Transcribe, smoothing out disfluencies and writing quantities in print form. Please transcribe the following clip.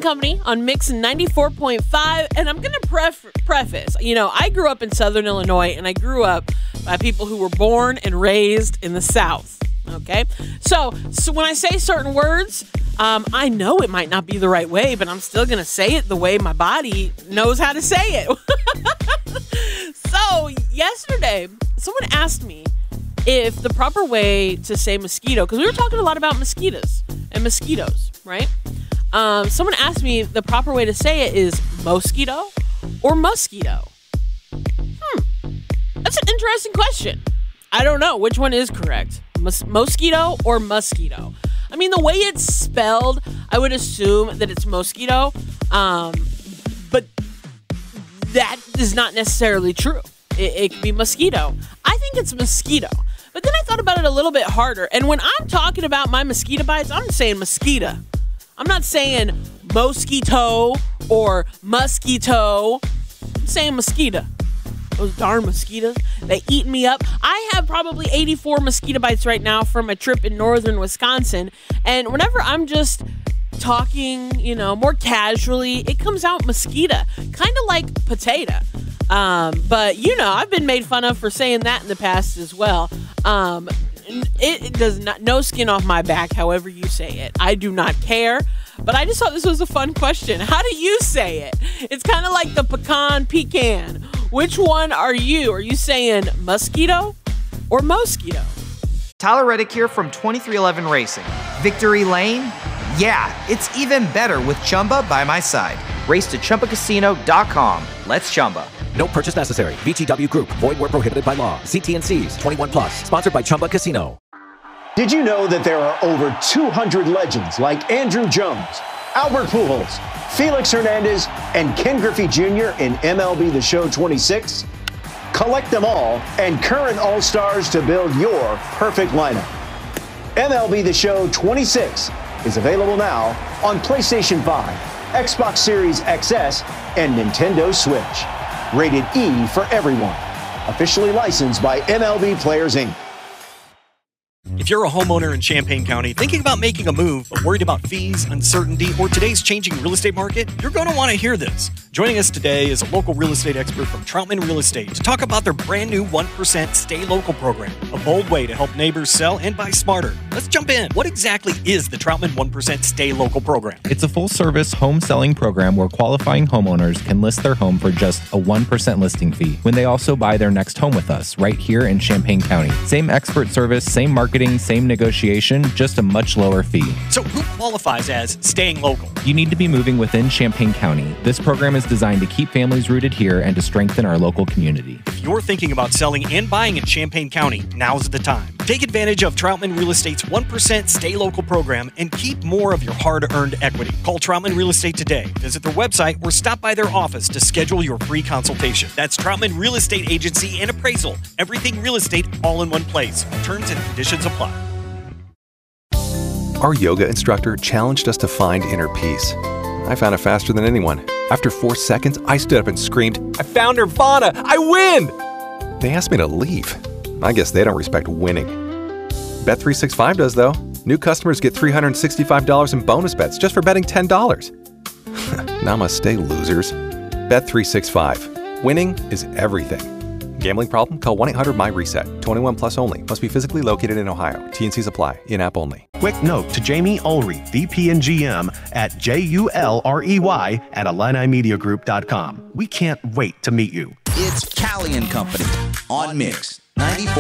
and Company on Mix 94.5, and I'm going to preface, I grew up in Southern Illinois, and I grew up by people who were born and raised in the South, okay? So when I say certain words, I know it might not be the right way, but I'm still going to say it the way my body knows how to say it. So yesterday, someone asked me if the proper way to say mosquito, because we were talking a lot about mosquitoes and mosquitoes, right? Someone asked me if the proper way to say it is mosquito or mosquito. That's an interesting question. I don't know which one is correct. Mosquito or mosquito? I mean, the way it's spelled, I would assume that it's mosquito, but that is not necessarily true. It could be mosquito. I think it's mosquito. But then I thought about it a little bit harder. And when I'm talking about my mosquito bites, I'm saying mosquito. I'm not saying mosquito or mosquito. I'm saying mosquito. Those darn mosquitoes, they eat me up. I have probably 84 mosquito bites right now from a trip in northern Wisconsin. And whenever I'm just talking, more casually, it comes out mosquito, kind of like potato. But I've been made fun of for saying that in the past as well. It does not, no skin off my back, however you say it. I do not care. But I just thought this was a fun question. How do you say it? It's kind of like the pecan. Which one are you? Are you saying mosquito or mosquito? Tyler Reddick here from 2311 Racing. Victory Lane? Yeah, it's even better with Chumba by my side. Race to ChumbaCasino.com. Let's Chumba. No purchase necessary. VGW Group. Void where prohibited by law. See T&Cs. 21 plus. Sponsored by Chumba Casino. Did you know that there are over 200 legends like Andrew Jones, Albert Pujols, Felix Hernandez, and Ken Griffey Jr. in MLB The Show 26? Collect them all and current All-Stars to build your perfect lineup. MLB The Show 26 is available now on PlayStation 5, Xbox Series XS, and Nintendo Switch. Rated E for everyone. Officially licensed by MLB Players, Inc. If you're a homeowner in Champaign County thinking about making a move but worried about fees, uncertainty, or today's changing real estate market, you're going to want to hear this. Joining us today is a local real estate expert from Troutman Real Estate to talk about their brand new 1% Stay Local program, a bold way to help neighbors sell and buy smarter. Let's jump in. What exactly is the Troutman 1% Stay Local program? It's a full-service home selling program where qualifying homeowners can list their home for just a 1% listing fee when they also buy their next home with us right here in Champaign County. Same expert service, same marketing, same negotiation, just a much lower fee. So who qualifies as staying local? You need to be moving within Champaign County. This program is designed to keep families rooted here and to strengthen our local community. If you're thinking about selling and buying in Champaign County, now's the time. Take advantage of Troutman Real Estate's 1% Stay Local program and keep more of your hard-earned equity. Call Troutman Real Estate today. Visit their website or stop by their office to schedule your free consultation. That's Troutman Real Estate Agency and Appraisal. Everything real estate all in one place. Terms and conditions apply. Our yoga instructor challenged us to find inner peace. I found it faster than anyone. After 4 seconds, I stood up and screamed, "I found Nirvana! I win!" They asked me to leave. I guess they don't respect winning. Bet365 does, though. New customers get $365 in bonus bets just for betting $10. Namaste, losers. Bet365. Winning is everything. Gambling problem? Call 1-800-MY-RESET. 21 plus only. Must be physically located in Ohio. T&Cs apply. In-app only. Quick note to Jamie Ulrey, VP and GM at JULREY at IlliniMediaGroup.com. We can't wait to meet you. It's Callie and Company on Mix 94.